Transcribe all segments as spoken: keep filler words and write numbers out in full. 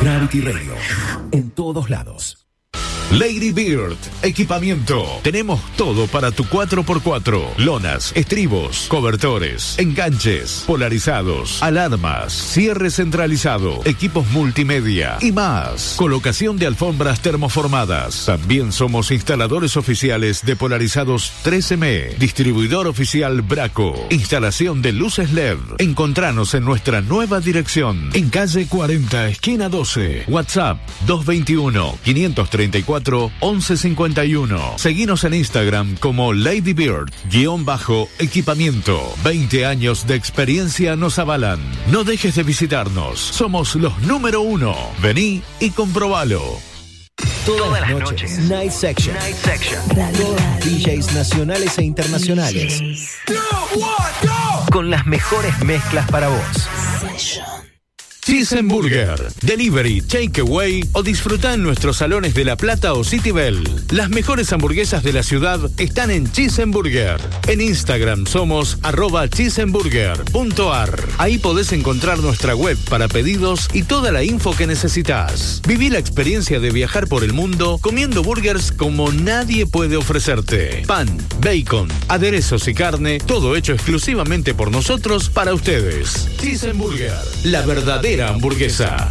Gravity Radio, en todos lados. Lady Bird, equipamiento. Tenemos todo para tu cuatro por cuatro. Lonas, estribos, cobertores, enganches, polarizados, alarmas, cierre centralizado, equipos multimedia y más. Colocación de alfombras termoformadas. También somos instaladores oficiales de polarizados tres eme, distribuidor oficial Braco. Instalación de luces L E D. Encontranos en nuestra nueva dirección, en calle cuarenta, esquina doce. WhatsApp dos veintiuno, quinientos treinta y cuatro, once cincuenta y uno. Seguinos en Instagram como Lady Bird, guión bajo, equipamiento. veinte años de experiencia nos avalan. No dejes de visitarnos. Somos los número uno. Vení y comprobalo. Todas, Todas las noches, noches. Night Section. Night Section. Radio. D Js nacionales e internacionales. D Js. Con las mejores mezclas para vos. Session. Cheeseburger, delivery, takeaway o disfruta en nuestros salones de La Plata o City Bell. Las mejores hamburguesas de la ciudad están en Cheeseburger. En Instagram somos arroba cheeseburger.ar. Ahí podés encontrar nuestra web para pedidos y toda la info que necesitas. Viví la experiencia de viajar por el mundo comiendo burgers como nadie puede ofrecerte. Pan, bacon, aderezos y carne, todo hecho exclusivamente por nosotros para ustedes. Cheeseburger, la verdadera hamburguesa.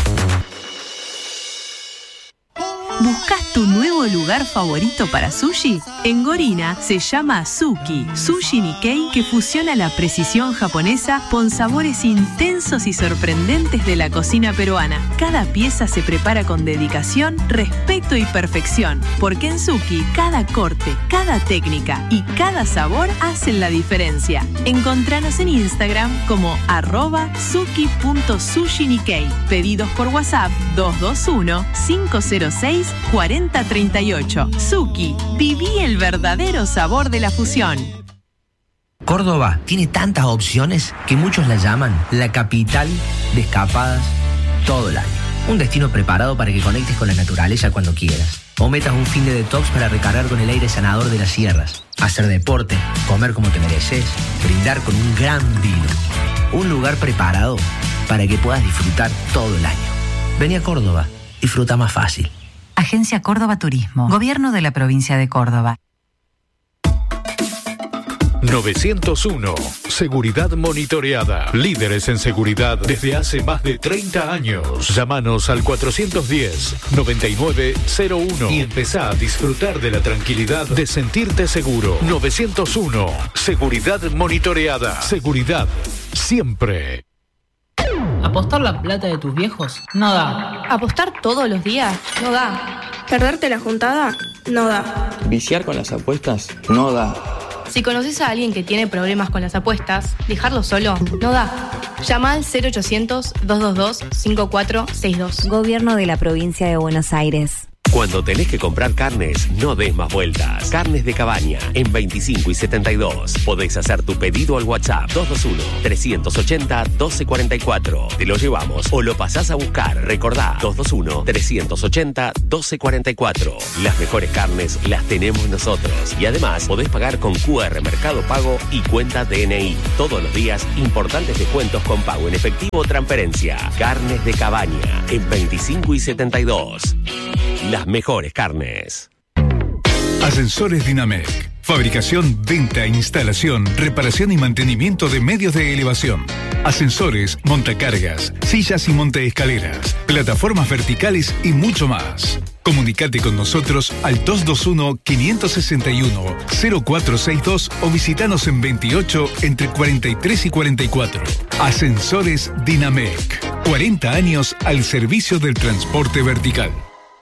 ¿Buscas tu nuevo lugar favorito para sushi? En Gorina se llama Suki, Sushi Nikkei, que fusiona la precisión japonesa con sabores intensos y sorprendentes de la cocina peruana. Cada pieza se prepara con dedicación, respeto y perfección, porque en Suki cada corte, cada técnica y cada sabor hacen la diferencia. Encontranos en Instagram como arroba suki.sushinikkei. Pedidos por WhatsApp dos dos uno, cinco cero seis, cuarenta treinta y ocho. Suki, viví el verdadero sabor de la fusión. Córdoba tiene tantas opciones que muchos la llaman la capital de escapadas todo el año. Un destino preparado para que conectes con la naturaleza cuando quieras. O metas un fin de detox para recargar con el aire sanador de las sierras. Hacer deporte, comer como te mereces, brindar con un gran vino. Un lugar preparado para que puedas disfrutar todo el año. Vení a Córdoba, disfruta más fácil. Agencia Córdoba Turismo. Gobierno de la provincia de Córdoba. novecientos uno. Seguridad monitoreada. Líderes en seguridad desde hace más de treinta años. Llámanos al cuatrocientos diez, noventa y nueve cero uno y empezá a disfrutar de la tranquilidad de sentirte seguro. novecientos uno. Seguridad monitoreada. Seguridad siempre. ¿Apostar la plata de tus viejos? No da. ¿Apostar todos los días? No da. ¿Perderte la juntada? No da. ¿Viciar con las apuestas? No da. Si conoces a alguien que tiene problemas con las apuestas, dejarlo solo no da. Llama al cero ochocientos, doscientos veintidós, cincuenta y cuatro sesenta y dos. Gobierno de la provincia de Buenos Aires. Cuando tenés que comprar carnes, no des más vueltas. Carnes de Cabaña, en veinticinco y setenta y dos. Podés hacer tu pedido al WhatsApp dos dos uno, trescientos ochenta, doce cuarenta y cuatro. Te lo llevamos o lo pasás a buscar. Recordá, dos dos uno, trescientos ochenta, doce cuarenta y cuatro. Las mejores carnes las tenemos nosotros. Y además, podés pagar con cu erre Mercado Pago y cuenta D N I. Todos los días, importantes descuentos con pago en efectivo o transferencia. Carnes de Cabaña, en veinticinco y setenta y dos. Las mejores carnes. Ascensores Dinamec. Fabricación, venta, instalación, reparación y mantenimiento de medios de elevación. Ascensores, montacargas, sillas y montaescaleras, plataformas verticales y mucho más. Comunicate con nosotros al dos dos uno, quinientos sesenta y uno, cero cuatro sesenta y dos o visitanos en veintiocho entre cuarenta y tres y cuarenta y cuatro. Ascensores Dinamec. cuarenta años al servicio del transporte vertical.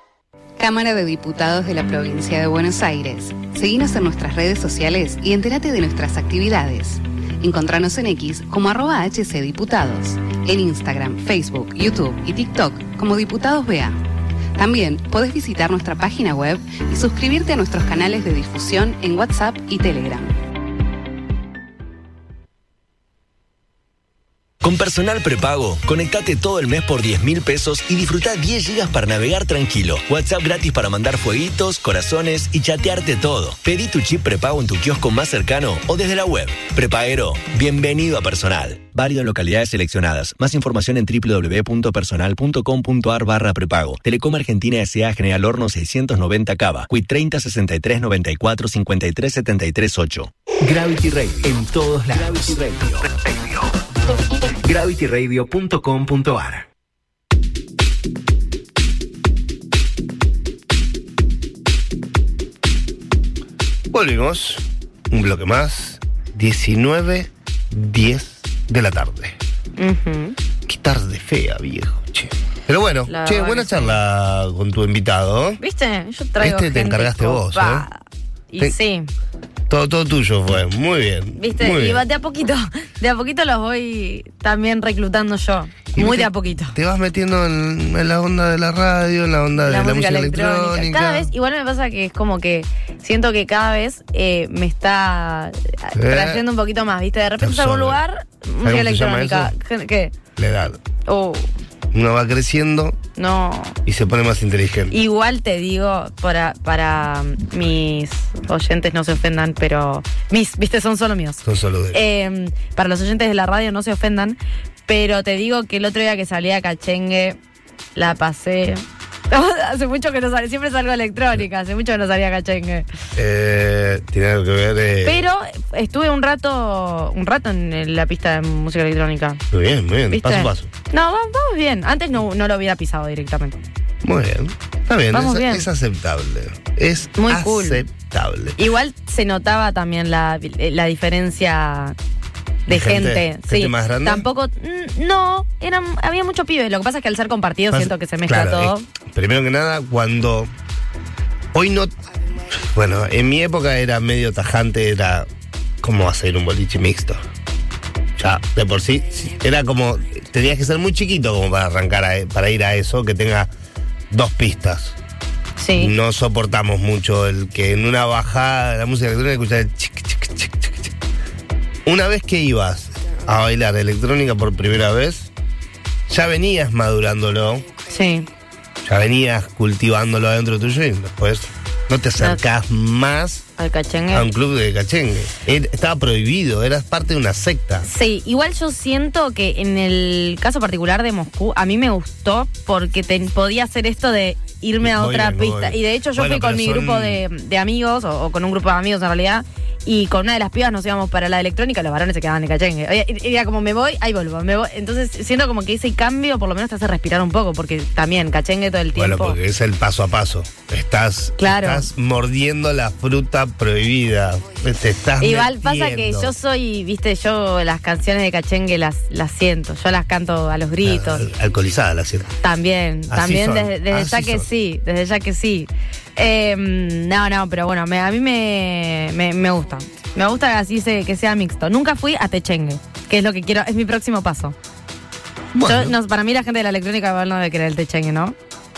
Cámara de Diputados de la Provincia de Buenos Aires. Seguinos en nuestras redes sociales y entérate de nuestras actividades. Encontranos en X como arroba hcdiputados. En Instagram, Facebook, YouTube y TikTok como Diputados B A. También podés visitar nuestra página web y suscribirte a nuestros canales de difusión en WhatsApp y Telegram. Con Personal Prepago, conectate todo el mes por diez mil pesos y disfruta diez gigas para navegar tranquilo. WhatsApp gratis para mandar fueguitos, corazones y chatearte todo. Pedí tu chip prepago en tu kiosco más cercano o desde la web. Prepaguero, bienvenido a Personal. Válido en localidades seleccionadas. Más información en doble u doble u doble u punto personal punto com punto a r barra prepago. Telecom Argentina S A General Horno seiscientos noventa Cava. Quit treinta sesenta y tres noventa y cuatro cincuenta y tres setenta y tres ocho. Gravity Radio en todos lados. Gravity Radio. gravity radio punto com punto a r. Volvimos. Un bloque más. diecinueve diez de la tarde. Uh-huh. Qué tarde fea, viejo, che. Pero bueno, La che, verdad buena que charla sí. Con tu invitado. ¿Viste? Yo traigo Este te gente encargaste copada. vos, ¿eh? Y Te- sí, Todo, todo tuyo fue. Muy bien. ¿viste? Muy Y bien. va de a poquito, de a poquito los voy también reclutando yo. Y Muy viste, de a poquito. Te vas metiendo en, en la onda de la radio, en la onda de La la música música electrónica. electrónica. Cada vez, igual me pasa que es como que siento que cada vez eh, me está Sí. trayendo un poquito más, ¿viste? De repente Te salgo a un absorbe. lugar, cómo música se llama electrónica. eso? ¿Qué? La edad. Oh, Uno va creciendo no. y se pone más inteligente. Igual te digo, para, para mis oyentes no se ofendan, pero mis, viste, son solo míos. Son solo de Eh, para los oyentes de la radio no se ofendan, pero te digo que el otro día que salí a Cachengue, la pasé. Hace mucho que no salí, siempre salgo electrónica, hace mucho que no salí a Cachengue. eh, Tiene algo que ver. Eh, Pero estuve un rato, un rato en la pista de música electrónica. Muy bien, muy bien. ¿Viste? Paso a paso. No, vamos, vamos bien. Antes no, no lo hubiera pisado directamente. Muy bien. Está bien, Vamos es, bien. es aceptable. Es Muy cool. aceptable. Igual se notaba también la, la diferencia de ¿De gente? gente. ¿Gente Sí. más grande? Tampoco, mm, no, eran, había muchos pibes. Lo que pasa es que al ser compartido Pasa- siento que se mezcla claro, todo. es- primero que nada, cuando. Hoy no. Bueno, en mi época era medio tajante, era como hacer un boliche mixto. Ya, de por sí, sí, era como. Tenías que ser muy chiquito como para arrancar, a- para ir a eso, que tenga dos pistas. Sí. No soportamos mucho el que en una bajada de la música electrónica escuchar el chic, chic, chic, chic, chic. Una vez que ibas a bailar electrónica por primera vez, ya venías madurándolo, Sí. ya venías cultivándolo adentro tuyo y después no te acercás más Al Cachengue. a un club de cachengue. Er- Estaba prohibido, eras parte de una secta. Sí, igual yo siento que en el caso particular de Moscú, a mí me gustó porque te, podía hacer esto de irme a Muy otra bien, muy pista. bien. Y de hecho yo Bueno, fui con pero mi son- grupo de, de amigos, o, o con un grupo de amigos en realidad, y con una de las pibas nos íbamos para la electrónica, los varones se quedaban de Cachengue. Oye, y- y era como me voy, ahí vuelvo, me voy. Entonces siento como que ese cambio por lo menos te hace respirar un poco, porque también Cachengue todo el tiempo. Bueno, porque es el paso a paso. Estás, Claro. estás mordiendo la fruta prohibida. Te estás Igual pasa que metiendo. yo soy, viste, yo las canciones de Cachengue las, las siento, yo las canto a los gritos. Al- alcoholizada la cierta. También, Así también son, desde, desde así ya que son. sí, desde ya que sí. Eh, no, no, pero bueno, me- a mí me, me, me gusta. Me gusta que así se, que sea mixto. Nunca fui a Techengue, que es lo que quiero, es mi próximo paso. Bueno. Yo, no, para mí la gente de la electrónica igual no debe querer el Techengue, ¿no?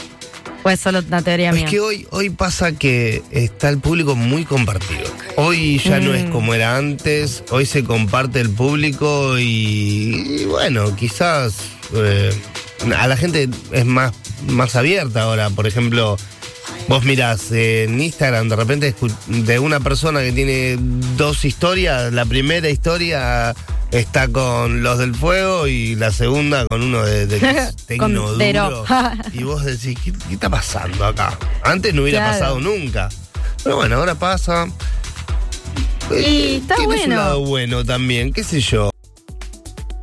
¿O es solo una teoría mía? Es que hoy, hoy pasa que está el público muy compartido. Hoy ya no es Mm. como era antes, hoy se comparte el público y, y bueno, quizás eh, a la gente es más, más abierta ahora. Por ejemplo, vos mirás eh, en Instagram de repente escu- de una persona que tiene dos historias, la primera historia está con los del fuego y la segunda con uno de, de tecno Con Dero. duro. Y vos decís, ¿qué, qué está pasando acá? Antes no hubiera Claro. pasado nunca. Pero bueno, ahora pasa. Y está Tiene su bueno. lado bueno también, qué sé yo.